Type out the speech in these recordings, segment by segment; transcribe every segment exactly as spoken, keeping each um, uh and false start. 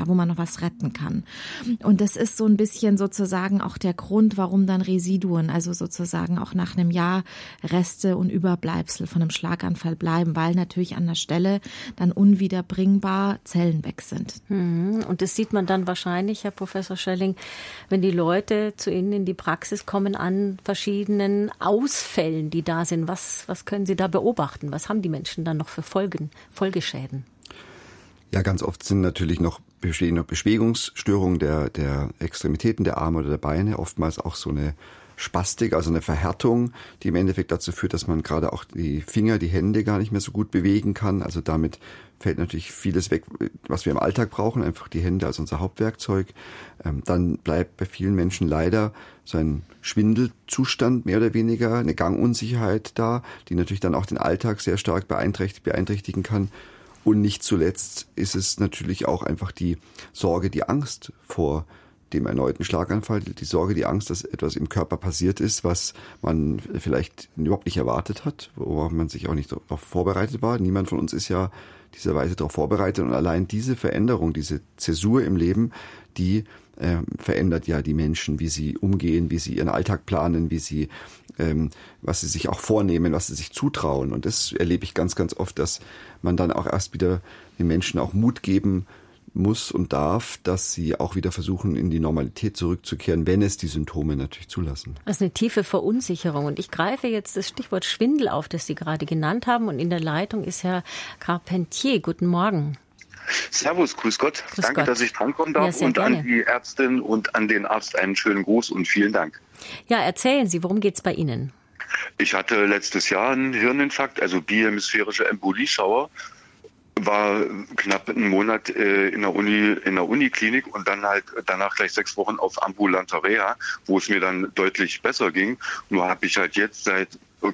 ja, wo man noch was retten kann. Und das ist so ein bisschen sozusagen auch der Grund, warum dann Residuen, also sozusagen auch nach einem Jahr Reste und Überbleibsel von einem Schlaganfall bleiben, weil natürlich an der Stelle dann unwiederbringbar Zellen weg sind. Und das sieht man dann wahrscheinlich, Herr Professor Schelling, wenn die Leute zu Ihnen in die Praxis kommen an verschiedenen Ausfällen, die da sind. Was, was können Sie da beobachten? Was haben die Menschen dann noch für Folgen, Folgeschäden? Ja, ganz oft sind natürlich noch Bewegungsstörungen der, der Extremitäten, der Arme oder der Beine, oftmals auch so eine Spastik, also eine Verhärtung, die im Endeffekt dazu führt, dass man gerade auch die Finger, die Hände gar nicht mehr so gut bewegen kann. Also damit fällt natürlich vieles weg, was wir im Alltag brauchen, einfach die Hände als unser Hauptwerkzeug. Ähm, dann bleibt bei vielen Menschen leider so ein Schwindelzustand, mehr oder weniger, eine Gangunsicherheit da, die natürlich dann auch den Alltag sehr stark beeinträchtigen, beeinträchtigen kann. Und nicht zuletzt ist es natürlich auch einfach die Sorge, die Angst vor dem erneuten Schlaganfall, die Sorge, die Angst, dass etwas im Körper passiert ist, was man vielleicht überhaupt nicht erwartet hat, worauf man sich auch nicht darauf vorbereitet war. Niemand von uns ist ja dieser Weise darauf vorbereitet. Und allein diese Veränderung, diese Zäsur im Leben, die äh, verändert ja die Menschen, wie sie umgehen, wie sie ihren Alltag planen, wie sie, ähm, was sie sich auch vornehmen, was sie sich zutrauen. Und das erlebe ich ganz, ganz oft, dass man dann auch erst wieder den Menschen auch Mut geben muss und darf, dass sie auch wieder versuchen, in die Normalität zurückzukehren, wenn es die Symptome natürlich zulassen. Das ist eine tiefe Verunsicherung. Und ich greife jetzt das Stichwort Schwindel auf, das Sie gerade genannt haben. Und in der Leitung ist Herr Carpentier. Guten Morgen. Servus, grüß Gott. Grüß Danke, Gott. dass ich drankommen darf. Ja, und gerne. An die Ärztin und an den Arzt einen schönen Gruß und vielen Dank. Ja, erzählen Sie, worum geht es bei Ihnen? Ich hatte letztes Jahr einen Hirninfarkt, also bihemisphärische Embolieschauer. War knapp einen Monat äh, in der Uni, in der Uniklinik und dann halt danach gleich sechs Wochen auf ambulanter Reha, wo es mir dann deutlich besser ging. Nur habe ich halt jetzt seit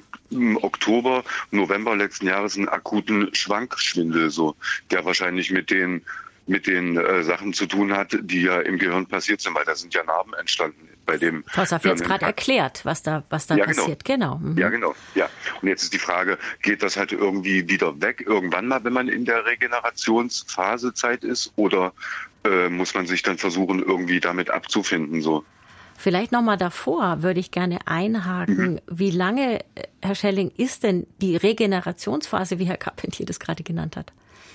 Oktober, November letzten Jahres einen akuten Schwankschwindel, so, der wahrscheinlich mit den mit den äh, Sachen zu tun hat, die ja im Gehirn passiert sind, weil da sind ja Narben entstanden bei dem. Das hast du jetzt gerade erklärt, was da, was da ja, passiert. Genau. genau. Mhm. Ja, genau. Ja. Und jetzt ist die Frage, geht das halt irgendwie wieder weg, irgendwann mal, wenn man in der Regenerationsphasezeit ist, oder äh, muss man sich dann versuchen, irgendwie damit abzufinden, so? Vielleicht noch mal davor würde ich gerne einhaken. Mhm. Wie lange, Herr Schelling, ist denn die Regenerationsphase, wie Herr Carpentier das gerade genannt hat?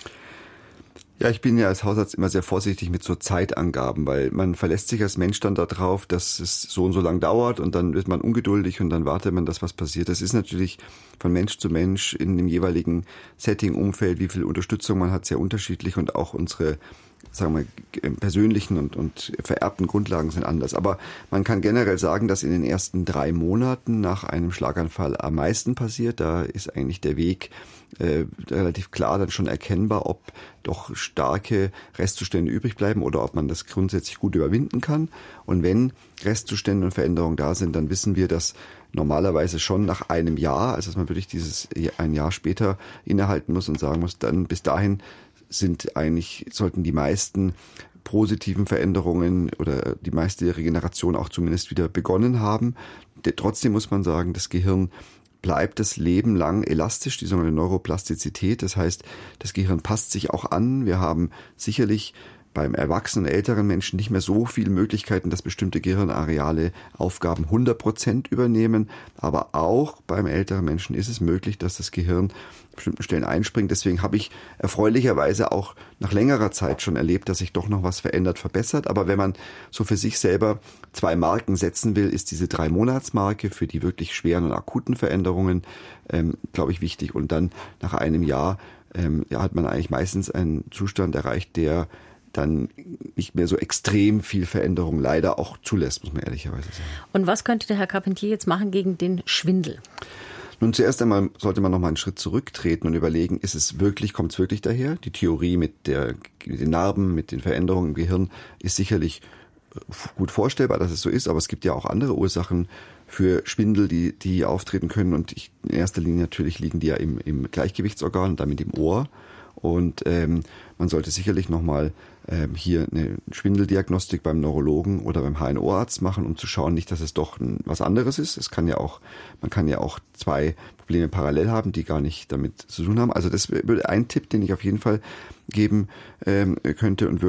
Ja, ich bin ja als Hausarzt immer sehr vorsichtig mit so Zeitangaben, weil man verlässt sich als Mensch dann darauf, dass es so und so lang dauert und dann wird man ungeduldig und dann wartet man, dass was passiert. Das ist natürlich von Mensch zu Mensch in dem jeweiligen Setting, Umfeld, wie viel Unterstützung man hat, sehr unterschiedlich und auch unsere, sagen wir, persönlichen und, und vererbten Grundlagen sind anders. Aber man kann generell sagen, dass in den ersten drei Monaten nach einem Schlaganfall am meisten passiert. Da ist eigentlich der Weg äh, relativ klar dann schon erkennbar, ob doch starke Restzustände übrig bleiben oder ob man das grundsätzlich gut überwinden kann. Und wenn Restzustände und Veränderungen da sind, dann wissen wir, dass normalerweise schon nach einem Jahr, also dass man wirklich dieses ein Jahr später innehalten muss und sagen muss, dann bis dahin sind eigentlich, sollten die meisten positiven Veränderungen oder die meiste Regeneration auch zumindest wieder begonnen haben. Trotzdem muss man sagen, das Gehirn bleibt das Leben lang elastisch, die sogenannte Neuroplastizität. Das heißt, das Gehirn passt sich auch an. Wir haben sicherlich beim erwachsenen, älteren Menschen nicht mehr so viele Möglichkeiten, dass bestimmte Gehirnareale Aufgaben hundert Prozent übernehmen. Aber auch beim älteren Menschen ist es möglich, dass das Gehirn an bestimmten Stellen einspringt. Deswegen habe ich erfreulicherweise auch nach längerer Zeit schon erlebt, dass sich doch noch was verändert, verbessert. Aber wenn man so für sich selber zwei Marken setzen will, ist diese Drei-Monats-Marke für die wirklich schweren und akuten Veränderungen, ähm, glaube ich, wichtig. Und dann nach einem Jahr ähm, ja, hat man eigentlich meistens einen Zustand erreicht, der dann nicht mehr so extrem viel Veränderung leider auch zulässt, muss man ehrlicherweise sagen. Und was könnte der Herr Carpentier jetzt machen gegen den Schwindel? Nun, zuerst einmal sollte man noch mal einen Schritt zurücktreten und überlegen, ist es wirklich, kommt es wirklich daher? Die Theorie mit, der, mit den Narben, mit den Veränderungen im Gehirn ist sicherlich gut vorstellbar, dass es so ist, aber es gibt ja auch andere Ursachen für Schwindel, die, die auftreten können, und ich, in erster Linie natürlich liegen die ja im, im Gleichgewichtsorgan und damit im Ohr. Und ähm, man sollte sicherlich nochmal ähm, hier eine Schwindeldiagnostik beim Neurologen oder beim H N O-Arzt machen, um zu schauen, nicht, dass es doch ein, was anderes ist. Es kann ja auch, man kann ja auch zwei Probleme parallel haben, die gar nicht damit zu tun haben. Also das würde ein Tipp, den ich auf jeden Fall geben ähm, könnte und würde.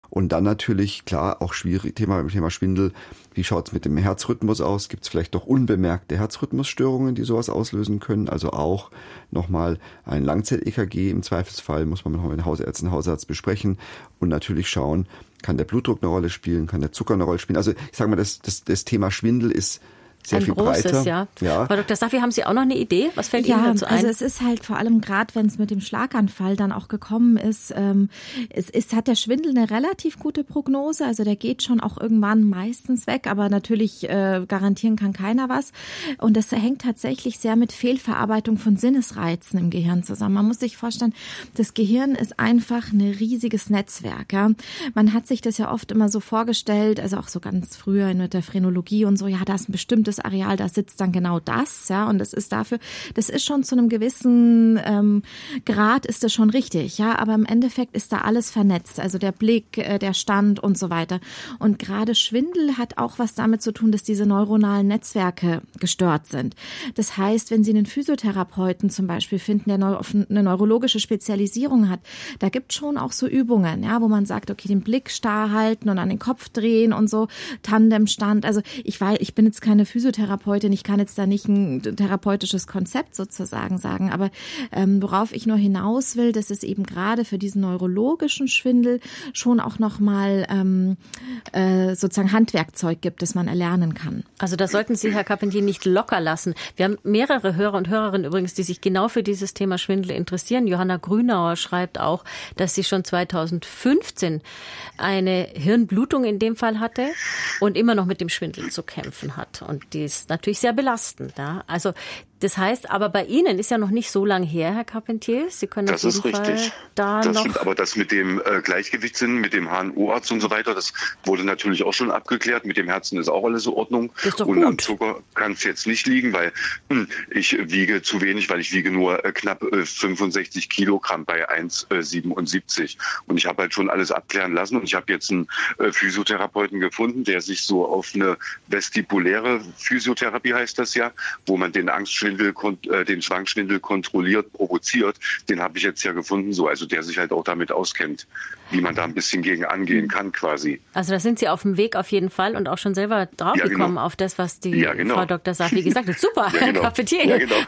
Und dann natürlich, klar, auch schwierig, Thema beim Thema Schwindel, wie schaut's mit dem Herzrhythmus aus? Gibt es vielleicht doch unbemerkte Herzrhythmusstörungen, die sowas auslösen können? Also auch nochmal ein Langzeit-E K G im Zweifelsfall, muss man nochmal mit den Hausärzten, Hausarzt besprechen und natürlich schauen, kann der Blutdruck eine Rolle spielen, kann der Zucker eine Rolle spielen. Also ich sage mal, das, das, das Thema Schwindel ist sehr ein viel großes, breiter. Ja. ja. Frau Doktor Safi, haben Sie auch noch eine Idee? Was fällt ja, Ihnen dazu ein? Also es ist halt vor allem gerade, wenn es mit dem Schlaganfall dann auch gekommen ist, ähm, es ist, hat der Schwindel eine relativ gute Prognose. Also der geht schon auch irgendwann meistens weg, aber natürlich äh, garantieren kann keiner was. Und das hängt tatsächlich sehr mit Fehlverarbeitung von Sinnesreizen im Gehirn zusammen. Man muss sich vorstellen, das Gehirn ist einfach ein riesiges Netzwerk. Ja. Man hat sich das ja oft immer so vorgestellt, also auch so ganz früher mit der Phrenologie und so, ja, da ist ein bestimmtes Areal, da sitzt dann genau das, ja, und das ist dafür, das ist schon zu einem gewissen ähm, Grad ist das schon richtig, ja, aber im Endeffekt ist da alles vernetzt, also der Blick, äh, der Stand und so weiter. Und gerade Schwindel hat auch was damit zu tun, dass diese neuronalen Netzwerke gestört sind. Das heißt, wenn Sie einen Physiotherapeuten zum Beispiel finden, der neu, eine neurologische Spezialisierung hat, da gibt es schon auch so Übungen, ja, wo man sagt, okay, den Blick starr halten und an den Kopf drehen und so, Tandemstand. Also ich weiß, ich bin jetzt keine Physiotherapeutin, ich kann jetzt da nicht ein therapeutisches Konzept sozusagen sagen, aber ähm, worauf ich nur hinaus will, dass es eben gerade für diesen neurologischen Schwindel schon auch nochmal ähm, äh, sozusagen Handwerkzeug gibt, das man erlernen kann. Also da sollten Sie, Herr Carpentier, nicht locker lassen. Wir haben mehrere Hörer und Hörerinnen übrigens, die sich genau für dieses Thema Schwindel interessieren. Johanna Grünauer schreibt auch, dass sie schon zweitausendfünfzehn eine Hirnblutung in dem Fall hatte und immer noch mit dem Schwindel zu kämpfen hat. Und die ist natürlich sehr belastend. Ja? Also das heißt, aber bei Ihnen ist ja noch nicht so lang her, Herr Carpentier. Sie können das auf jeden ist richtig. Fall da das noch... Stimmt, aber das mit dem äh, Gleichgewichtssinn, mit dem H N O-Arzt und so weiter, das wurde natürlich auch schon abgeklärt. Mit dem Herzen ist auch alles in Ordnung. Das ist doch und gut. Am Zucker kann es jetzt nicht liegen, weil hm, ich wiege zu wenig, weil ich wiege nur äh, knapp äh, fünfundsechzig Kilogramm bei eins Komma siebenundsiebzig. Und ich habe halt schon alles abklären lassen. Und ich habe jetzt einen äh, Physiotherapeuten gefunden, der sich so auf eine vestibuläre Physiotherapie, heißt das ja, wo man den Angstschwindel äh, den Schwangschwindel kontrolliert, provoziert, den habe ich jetzt ja gefunden, so, also der sich halt auch damit auskennt, wie man da ein bisschen gegen angehen kann quasi. Also da sind Sie auf dem Weg auf jeden Fall und auch schon selber draufgekommen ja, genau. auf das, was die ja, genau. Frau Doktor Safi gesagt hat. Super, ja, genau. Herr Carpentier. Ja, genau.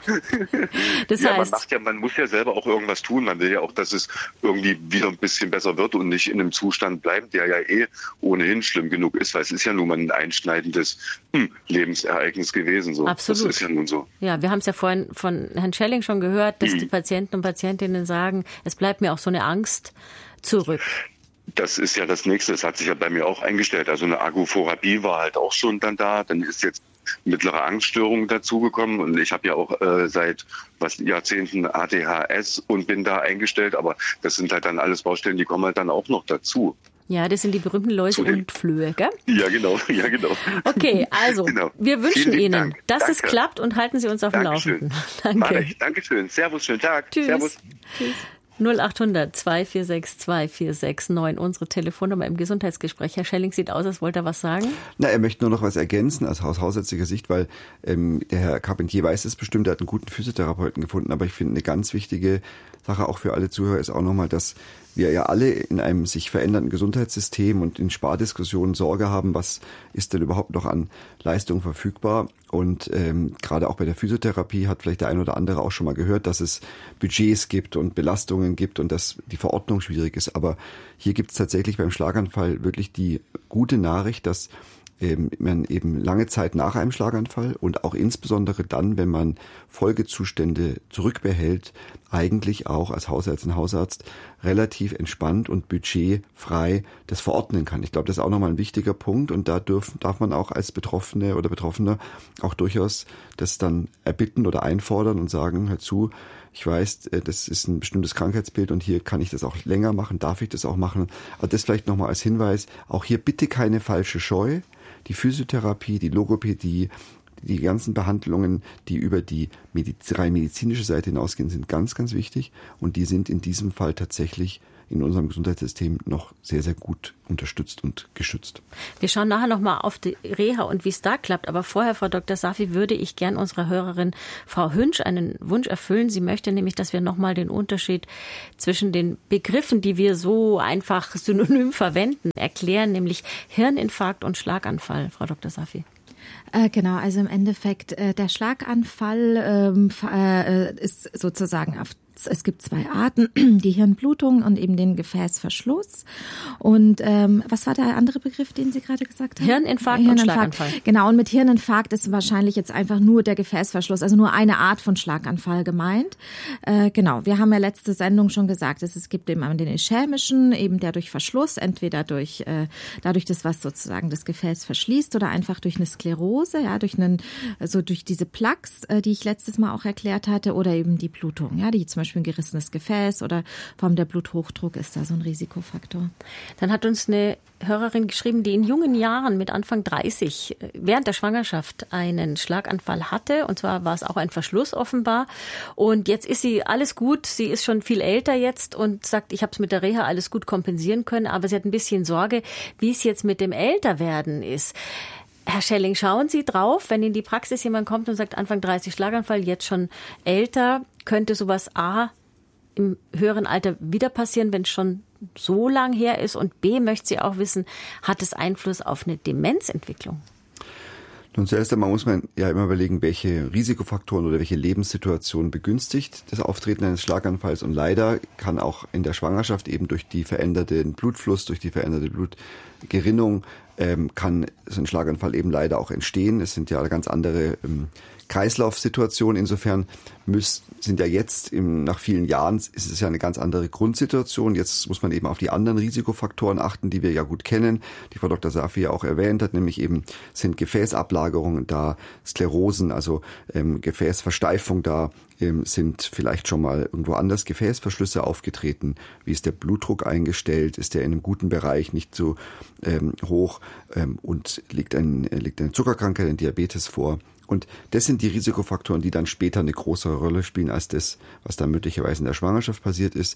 Das ja, heißt, man macht ja, man muss ja selber auch irgendwas tun. Man will ja auch, dass es irgendwie wieder ein bisschen besser wird und nicht in einem Zustand bleibt, der ja eh ohnehin schlimm genug ist, weil es ist ja nun mal ein einschneidendes hm, Lebensereignis gewesen. So. Absolut. Das ist ja nun so. Ja, wir haben es ja vorhin von Herrn Schelling schon gehört, dass mhm. die Patienten und Patientinnen sagen, es bleibt mir auch so eine Angst zurück. Das ist ja das Nächste. Das hat sich ja bei mir auch eingestellt. Also eine Agoraphobie war halt auch schon dann da. Dann ist jetzt mittlere Angststörung dazugekommen. Und ich habe ja auch äh, seit was Jahrzehnten A D H S und bin da eingestellt. Aber das sind halt dann alles Baustellen, die kommen halt dann auch noch dazu. Ja, das sind die berühmten Läuse und Flöhe, gell? Ja, genau, ja, genau. Okay, also, genau. Wir wünschen Ihnen, Dank. dass Danke. es klappt und halten Sie uns auf dem Laufenden. Danke. Dankeschön. Servus, schönen Tag. Tschüss. Servus. Tschüss. null acht hundert zwei vier sechs zwei vier sechs neun, unsere Telefonnummer im Gesundheitsgespräch. Herr Schelling sieht aus, als wollte er was sagen. Na, er möchte nur noch was ergänzen aus hausärztlicher Sicht, weil ähm, der Herr Carpentier weiß es bestimmt, er hat einen guten Physiotherapeuten gefunden, aber ich finde eine ganz wichtige Sache auch für alle Zuhörer ist auch nochmal, dass wir ja alle in einem sich verändernden Gesundheitssystem und in Spardiskussionen Sorge haben, was ist denn überhaupt noch an Leistung verfügbar. Und ähm, gerade auch bei der Physiotherapie hat vielleicht der ein oder andere auch schon mal gehört, dass es Budgets gibt und Belastungen gibt und dass die Verordnung schwierig ist. Aber hier gibt es tatsächlich beim Schlaganfall wirklich die gute Nachricht, dass man eben lange Zeit nach einem Schlaganfall und auch insbesondere dann, wenn man Folgezustände zurückbehält, eigentlich auch als Hausärztin, Hausarzt relativ entspannt und budgetfrei das verordnen kann. Ich glaube, das ist auch nochmal ein wichtiger Punkt und da dürfen, darf man auch als Betroffene oder Betroffener auch durchaus das dann erbitten oder einfordern und sagen, hör zu, ich weiß, das ist ein bestimmtes Krankheitsbild und hier kann ich das auch länger machen, darf ich das auch machen. Aber das vielleicht nochmal als Hinweis, auch hier bitte keine falsche Scheu. Die Physiotherapie, die Logopädie, die ganzen Behandlungen, die über die Mediz- rein medizinische Seite hinausgehen, sind ganz, ganz wichtig und die sind in diesem Fall tatsächlich in unserem Gesundheitssystem noch sehr, sehr gut unterstützt und geschützt. Wir schauen nachher nochmal auf die Reha und wie es da klappt. Aber vorher, Frau Doktor Safi, würde ich gern unserer Hörerin Frau Hünsch einen Wunsch erfüllen. Sie möchte nämlich, dass wir nochmal den Unterschied zwischen den Begriffen, die wir so einfach synonym verwenden, erklären, nämlich Hirninfarkt und Schlaganfall, Frau Doktor Safi. Äh, genau, also im Endeffekt äh, der Schlaganfall ähm, äh, ist sozusagen auf Es gibt zwei Arten, die Hirnblutung und eben den Gefäßverschluss. Und ähm, was war der andere Begriff, den Sie gerade gesagt haben? Hirninfarkt, Hirninfarkt und Schlaganfall. Genau, und mit Hirninfarkt ist wahrscheinlich jetzt einfach nur der Gefäßverschluss, also nur eine Art von Schlaganfall gemeint. Äh, genau, wir haben ja letzte Sendung schon gesagt, dass es gibt eben den ischämischen, eben der durch Verschluss, entweder durch äh, dadurch das, was sozusagen das Gefäß verschließt oder einfach durch eine Sklerose, ja, durch einen, also durch diese Plaques, äh, die ich letztes Mal auch erklärt hatte, oder eben die Blutung, ja, die zum Beispiel ein gerissenes Gefäß oder vor allem der Bluthochdruck ist da so ein Risikofaktor. Dann hat uns eine Hörerin geschrieben, die in jungen Jahren mit Anfang dreißig während der Schwangerschaft einen Schlaganfall hatte. Und zwar war es auch ein Verschluss offenbar. Und jetzt ist sie alles gut. Sie ist schon viel älter jetzt und sagt, ich habe es mit der Reha alles gut kompensieren können. Aber sie hat ein bisschen Sorge, wie es jetzt mit dem Älterwerden ist. Herr Schelling, schauen Sie drauf, wenn in die Praxis jemand kommt und sagt, Anfang dreißig Schlaganfall, jetzt schon älter, könnte sowas A im höheren Alter wieder passieren, wenn es schon so lang her ist, und B möchte sie auch wissen, hat es Einfluss auf eine Demenzentwicklung? Nun, zuerst einmal muss man ja immer überlegen, welche Risikofaktoren oder welche Lebenssituation begünstigt das Auftreten eines Schlaganfalls. Und leider kann auch in der Schwangerschaft eben durch die veränderten Blutfluss, durch die veränderte Blutgerinnung, ähm, kann so ein Schlaganfall eben leider auch entstehen. Es sind ja ganz andere ähm, Kreislaufsituationen. Insofern müssen, sind ja jetzt im, nach vielen Jahren ist es ja eine ganz andere Grundsituation. Jetzt muss man eben auf die anderen Risikofaktoren achten, die wir ja gut kennen, die Frau Doktor Safi ja auch erwähnt hat, nämlich eben sind Gefäßablagerungen da, Sklerosen, also ähm, Gefäßversteifung da, ähm, sind vielleicht schon mal irgendwo anders Gefäßverschlüsse aufgetreten. Wie ist der Blutdruck eingestellt? Ist der in einem guten Bereich, nicht so ähm, hoch, ähm, und liegt, ein, liegt eine Zuckerkrankheit, ein Diabetes vor? Und das sind die Risikofaktoren, die dann später eine größere Rolle spielen als das, was da möglicherweise in der Schwangerschaft passiert ist.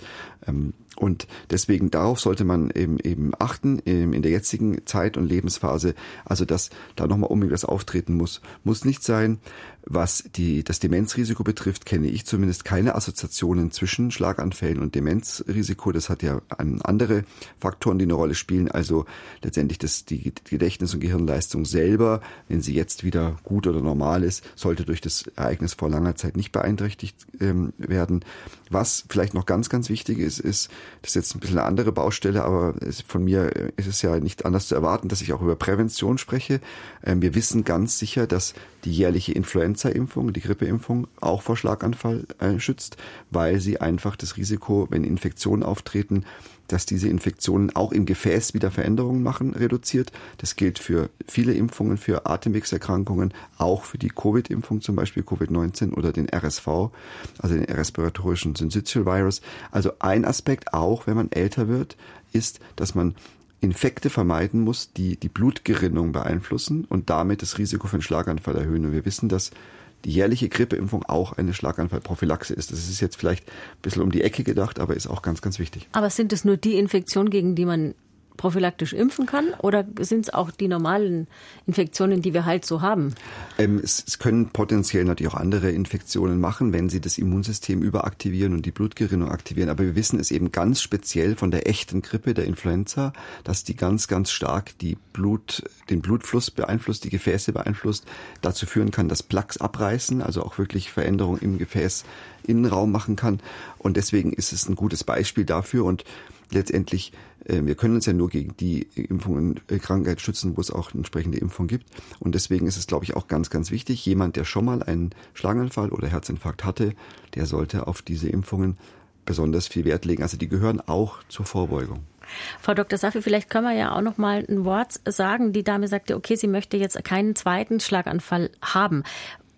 Und deswegen darauf sollte man eben eben achten in der jetzigen Zeit und Lebensphase. Also dass da nochmal unbedingt was auftreten muss, muss nicht sein. Was die, das Demenzrisiko betrifft, kenne ich zumindest keine Assoziationen zwischen Schlaganfällen und Demenzrisiko. Das hat ja andere Faktoren, die eine Rolle spielen. Also letztendlich das, die Gedächtnis- und Gehirnleistung selber, wenn sie jetzt wieder gut oder normal ist, sollte durch das Ereignis vor langer Zeit nicht beeinträchtigt ähm, werden. Was vielleicht noch ganz, ganz wichtig ist, ist, das ist jetzt ein bisschen eine andere Baustelle, aber von mir ist es ja nicht anders zu erwarten, dass ich auch über Prävention spreche. Ähm, wir wissen ganz sicher, dass die jährliche Influenza-Impfung, die Grippeimpfung auch vor Schlaganfall äh, schützt, weil sie einfach das Risiko, wenn Infektionen auftreten, dass diese Infektionen auch im Gefäß wieder Veränderungen machen, reduziert. Das gilt für viele Impfungen, für Atemwegserkrankungen, auch für die Covid-Impfung, zum Beispiel Covid neunzehn oder den R S V, also den respiratorischen Syncytial Virus. Also ein Aspekt auch, wenn man älter wird, ist, dass man Infekte vermeiden muss, die die Blutgerinnung beeinflussen und damit das Risiko für einen Schlaganfall erhöhen. Und wir wissen, dass die jährliche Grippeimpfung auch eine Schlaganfallprophylaxe ist. Das ist jetzt vielleicht ein bisschen um die Ecke gedacht, aber ist auch ganz, ganz wichtig. Aber sind es nur die Infektionen, gegen die man prophylaktisch impfen kann, oder sind es auch die normalen Infektionen, die wir halt so haben? Ähm, es, es können potenziell natürlich auch andere Infektionen machen, wenn sie das Immunsystem überaktivieren und die Blutgerinnung aktivieren. Aber wir wissen es eben ganz speziell von der echten Grippe, der Influenza, dass die ganz, ganz stark die Blut, den Blutfluss beeinflusst, die Gefäße beeinflusst, dazu führen kann, dass Plaques abreißen, also auch wirklich Veränderungen im Gefäßinnenraum machen kann. Und deswegen ist es ein gutes Beispiel dafür. Und letztendlich, äh, wir können uns ja nur gegen die Impfungen, äh, Krankheit schützen, wo es auch eine entsprechende Impfung gibt. Und deswegen ist es, glaube ich, auch ganz, ganz wichtig, jemand, der schon mal einen Schlaganfall oder Herzinfarkt hatte, der sollte auf diese Impfungen besonders viel Wert legen. Also die gehören auch zur Vorbeugung. Frau Doktor Safi, vielleicht können wir ja auch noch mal ein Wort sagen. Die Dame sagte, okay, sie möchte jetzt keinen zweiten Schlaganfall haben.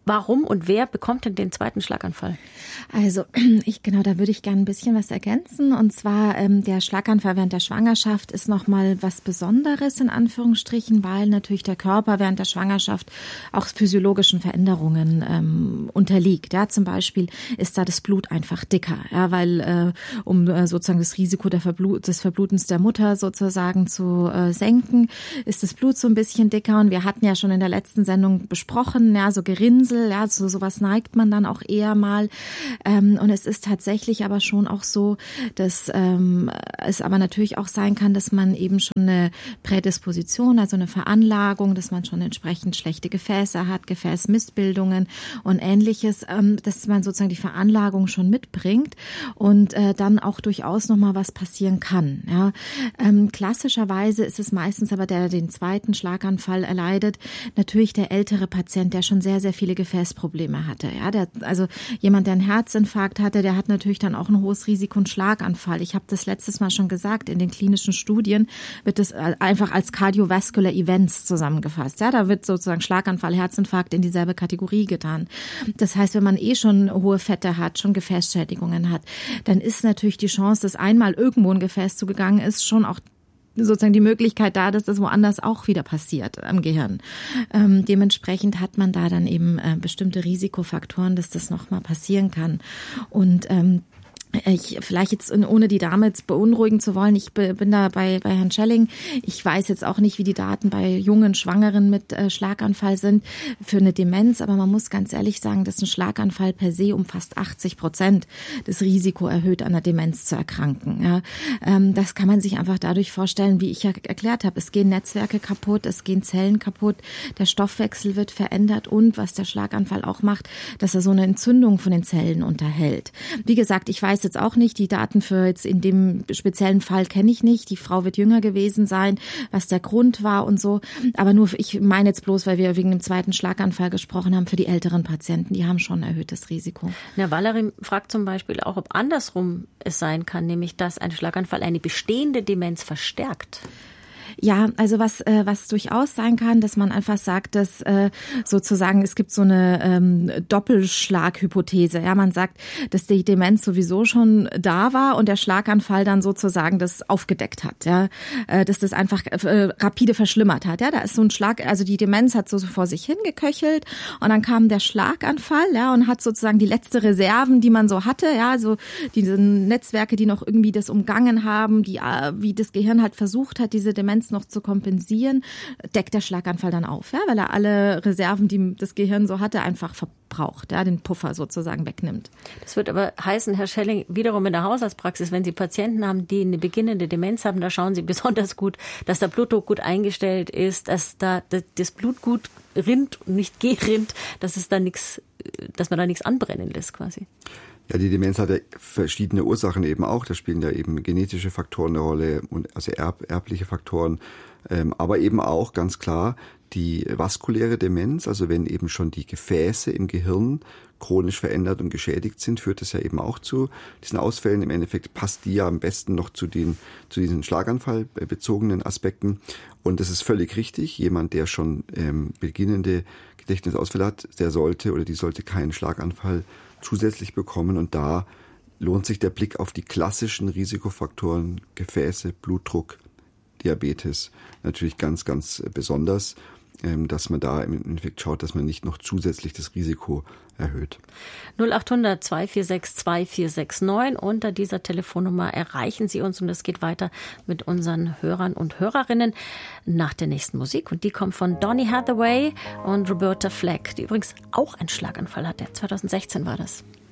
Warum und wer bekommt denn den zweiten Schlaganfall? Also ich genau, da würde ich gerne ein bisschen was ergänzen. Und zwar ähm, der Schlaganfall während der Schwangerschaft ist nochmal was Besonderes in Anführungsstrichen, weil natürlich der Körper während der Schwangerschaft auch physiologischen Veränderungen ähm, unterliegt. Ja, zum Beispiel ist da das Blut einfach dicker, ja, weil äh, um äh, sozusagen das Risiko der Verblut, des Verblutens der Mutter sozusagen zu äh, senken, ist das Blut so ein bisschen dicker. Und wir hatten ja schon in der letzten Sendung besprochen, ja, so Gerinnsel. Ja, so sowas neigt man dann auch eher mal. Ähm, und es ist tatsächlich aber schon auch so, dass ähm, es aber natürlich auch sein kann, dass man eben schon eine Prädisposition, also eine Veranlagung, dass man schon entsprechend schlechte Gefäße hat, Gefäßmissbildungen und Ähnliches, ähm, dass man sozusagen die Veranlagung schon mitbringt und äh, dann auch durchaus nochmal was passieren kann. Ja. Ähm, klassischerweise ist es meistens aber der, der den zweiten Schlaganfall erleidet, natürlich der ältere Patient, der schon sehr, sehr viele Gefäßprobleme hatte. Ja, der, also jemand, der einen Herzinfarkt hatte, der hat natürlich dann auch ein hohes Risiko, einen Schlaganfall. Ich habe das letztes Mal schon gesagt, in den klinischen Studien wird das einfach als Cardiovascular Events zusammengefasst. Ja, da wird sozusagen Schlaganfall, Herzinfarkt in dieselbe Kategorie getan. Das heißt, wenn man eh schon hohe Fette hat, schon Gefäßschädigungen hat, dann ist natürlich die Chance, dass einmal irgendwo ein Gefäß zugegangen ist, schon auch sozusagen die Möglichkeit da, dass das woanders auch wieder passiert am Gehirn. Ähm, dementsprechend hat man da dann eben äh, bestimmte Risikofaktoren, dass das nochmal passieren kann. Und ähm, Ich, vielleicht jetzt, ohne die Dame jetzt beunruhigen zu wollen, ich bin da bei, bei Herrn Schelling. Ich weiß jetzt auch nicht, wie die Daten bei jungen Schwangeren mit äh, Schlaganfall sind für eine Demenz, aber man muss ganz ehrlich sagen, dass ein Schlaganfall per se um fast achtzig Prozent das Risiko erhöht, an einer Demenz zu erkranken. Ja, ähm, das kann man sich einfach dadurch vorstellen, wie ich ja erklärt habe. Es gehen Netzwerke kaputt, es gehen Zellen kaputt, der Stoffwechsel wird verändert und was der Schlaganfall auch macht, dass er so eine Entzündung von den Zellen unterhält. Wie gesagt, ich weiß jetzt auch nicht, die Daten für jetzt in dem speziellen Fall kenne ich nicht. Die Frau wird jünger gewesen sein, was der Grund war und so. Aber nur, ich meine jetzt bloß, weil wir wegen dem zweiten Schlaganfall gesprochen haben, für die älteren Patienten, die haben schon ein erhöhtes Risiko. Na, Valerie fragt zum Beispiel auch, ob andersrum es sein kann, nämlich dass ein Schlaganfall eine bestehende Demenz verstärkt. Ja, also was äh, was durchaus sein kann, dass man einfach sagt, dass äh, sozusagen es gibt so eine ähm, Doppelschlaghypothese. Ja, man sagt, dass die Demenz sowieso schon da war und der Schlaganfall dann sozusagen das aufgedeckt hat. Ja, äh, dass das einfach äh, rapide verschlimmert hat. Ja, da ist so ein Schlag, also die Demenz hat so vor sich hingeköchelt und dann kam der Schlaganfall, ja, und hat sozusagen die letzte Reserven, die man so hatte, ja, so diese Netzwerke, die noch irgendwie das umgangen haben, die äh, wie das Gehirn halt versucht hat, diese Demenz noch zu kompensieren, deckt der Schlaganfall dann auf, ja, weil er alle Reserven, die das Gehirn so hatte, einfach verbraucht, ja, den Puffer sozusagen wegnimmt. Das wird aber heißen, Herr Schelling, wiederum in der Hausarztpraxis, wenn Sie Patienten haben, die eine beginnende Demenz haben, da schauen Sie besonders gut, dass der Blutdruck gut eingestellt ist, dass da das Blut gut rinnt und nicht gerinnt, dass es da nichts, dass man da nichts anbrennen lässt quasi. Ja, die Demenz hat ja verschiedene Ursachen eben auch. Da spielen ja eben genetische Faktoren eine Rolle, also erb, erbliche Faktoren, ähm, aber eben auch ganz klar die vaskuläre Demenz. Also wenn eben schon die Gefäße im Gehirn chronisch verändert und geschädigt sind, führt das ja eben auch zu diesen Ausfällen. Im Endeffekt passt die ja am besten noch zu den zu diesen Schlaganfallbezogenen Aspekten. Und das ist völlig richtig. Jemand, der schon ähm, beginnende Gedächtnisausfälle hat, der sollte oder die sollte keinen Schlaganfall zusätzlich bekommen. Und da lohnt sich der Blick auf die klassischen Risikofaktoren, Gefäße, Blutdruck, Diabetes natürlich ganz, ganz besonders, dass man da im Endeffekt schaut, dass man nicht noch zusätzlich das Risiko erhöht. null acht hundert zwei vier sechs zwei vier sechs neun. Unter dieser Telefonnummer erreichen Sie uns und es geht weiter mit unseren Hörern und Hörerinnen nach der nächsten Musik. Und die kommt von Donny Hathaway und Roberta Fleck, die übrigens auch einen Schlaganfall hatte. zwanzig sechzehn war das.